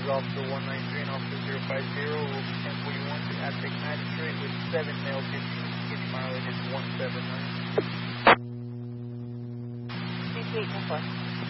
is Officer 193 and Officer 050 will be 1041 to Aztec Magistrate with 7 male 15. Getting mileage is 179. 3814.